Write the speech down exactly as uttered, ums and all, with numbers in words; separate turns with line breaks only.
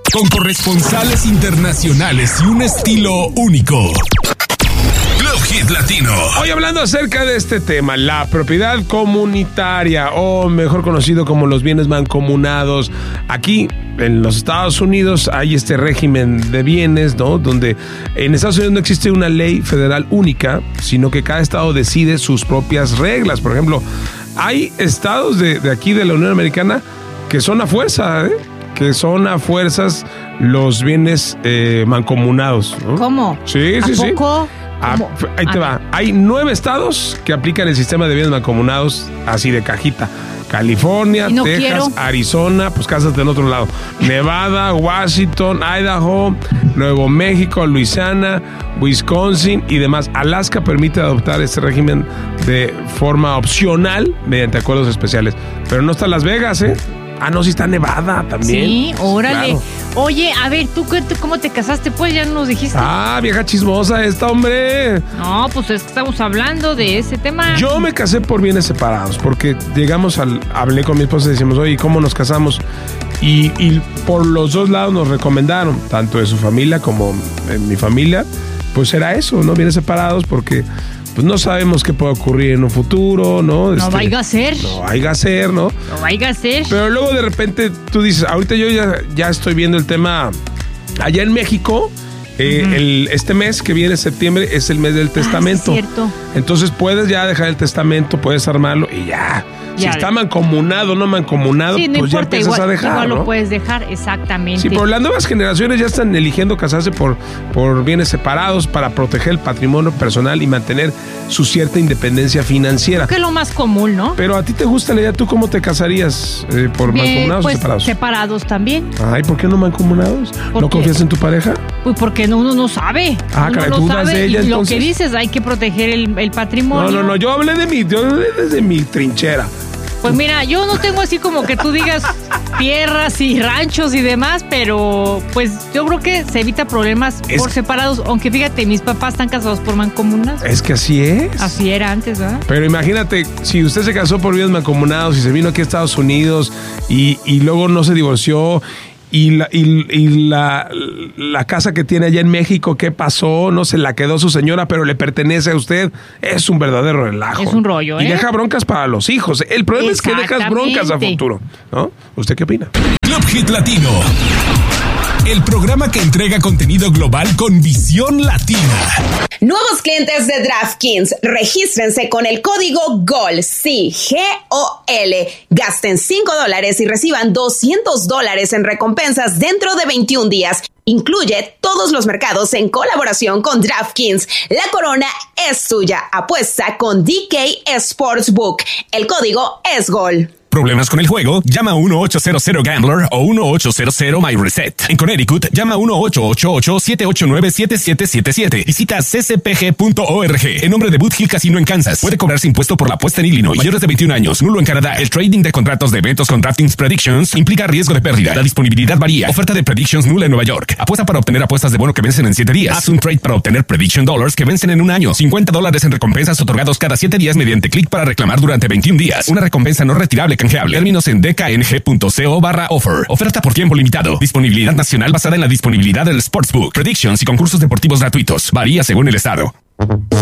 Con corresponsales internacionales y un estilo único. Club Hit Latino.
Hoy hablando acerca de este tema, la propiedad comunitaria, o mejor conocido como los bienes mancomunados. Aquí en los Estados Unidos hay este régimen de bienes, ¿no? Donde en Estados Unidos no existe una ley federal única, sino que cada estado decide sus propias reglas. Por ejemplo, hay estados de, de aquí de la Unión Americana que son a fuerza, ¿eh? que son a fuerzas los bienes eh, mancomunados, ¿no?
¿Cómo?
Sí,
¿A
sí, sí.
poco?
Ah, ahí te va. Hay nueve estados que aplican el sistema de bienes mancomunados así de cajita. California,
no
Texas,
quiero.
Arizona, pues cásate en otro lado. Nevada, Washington, Idaho, Nuevo México, Luisiana, Wisconsin y demás. Alaska permite adoptar este régimen de forma opcional mediante acuerdos especiales. Pero no está Las Vegas, ¿eh? Ah, no, sí está Nevada también.
Sí, órale.
Claro.
Oye, a ver, ¿tú, ¿tú cómo te casaste? Pues ya nos dijiste.
Ah, vieja chismosa esta, hombre.
No, pues es que estamos hablando de ese tema.
Yo me casé por bienes separados, porque llegamos al... Hablé con mi esposa y decimos, oye, ¿cómo nos casamos? Y, y por los dos lados nos recomendaron, tanto de su familia como en mi familia, pues era eso, ¿no? Bienes separados, porque... pues no sabemos qué puede ocurrir en un futuro, ¿no?
No
Este,
vaya a ser.
No vaya a ser, ¿no?
No vaya a ser.
Pero luego de repente tú dices, ahorita yo ya, ya estoy viendo el tema allá en México. Eh, uh-huh. el, este mes que viene, septiembre, es el mes del testamento.
Ah, es cierto.
Entonces puedes ya dejar el testamento, puedes armarlo y ya.
Ya.
Si está mancomunado o no mancomunado,
sí, no
pues
importa,
ya empiezas
igual,
a dejar,
igual
¿no?
lo puedes dejar, exactamente.
Sí, pero las nuevas generaciones ya están eligiendo casarse por, por bienes separados para proteger el patrimonio personal y mantener su cierta independencia financiera.
Que es lo más común, ¿no?
Pero a ti te gusta la idea, ¿tú cómo te casarías? Eh, ¿Por
Bien,
mancomunados
pues,
o separados?
separados también.
Ay, ¿por qué no mancomunados?
¿Por
¿No
qué?
confías en tu pareja?
Pues porque no, uno no sabe.
Ah,
uno
caray,
no
tú das
sabe
de ella,
y
entonces.
lo que dices, hay que proteger el, el patrimonio.
No, no, no, yo hablé de mi, yo hablé desde mi trinchera.
Pues mira, yo no tengo así como que tú digas tierras y ranchos y demás, pero pues yo creo que se evita problemas
Es-
por separados, aunque fíjate, mis papás están casados por mancomunados.
Es que así es.
Así era antes, ¿verdad?
Pero imagínate, si usted se casó por bienes mancomunados y se vino aquí a Estados Unidos y, y luego no se divorció y, la, y, y la, la casa que tiene allá en México, ¿qué pasó? No se la quedó su señora, pero le pertenece a usted. Es un verdadero relajo.
Es un rollo, ¿eh?
Y deja broncas para los hijos. El problema es que dejas broncas a
Exactamente.
futuro, ¿no? ¿Usted qué opina?
Club Hit Latino. El programa que entrega contenido global con visión latina.
Nuevos clientes de DraftKings, regístrense con el código GOL, sí, G O L. Gasten cinco dólares y reciban doscientos dólares en recompensas dentro de veintiún días. Incluye todos los mercados en colaboración con DraftKings. La corona es suya. Apuesta con D K Sportsbook. El código es GOL.
¿Problemas con el juego? Llama a uno ocho cero cero Gambler o uno ocho cero cero My Reset. En Connecticut, llama a uno ocho ocho ocho siete ocho nueve siete siete siete siete. Visita c c p g punto org. En nombre de Boot Hill Casino en Kansas. Puede cobrarse impuesto por la apuesta en Illinois. Mayores de veintiún años. Nulo en Canadá. El trading de contratos de eventos con DraftKings Predictions implica riesgo de pérdida. La disponibilidad varía. Oferta de Predictions nula en Nueva York. Apuesta para obtener apuestas de bono que vencen en siete días. Haz un trade para obtener Prediction Dollars que vencen en un año. cincuenta dólares en recompensas otorgados cada siete días mediante clic para reclamar durante veintiún días. Una recompensa no retirable canjeable. Términos en d k n g punto co barra offer. Oferta por tiempo limitado. Disponibilidad nacional basada en la disponibilidad del Sportsbook. Predictions y concursos deportivos gratuitos. Varía según el estado.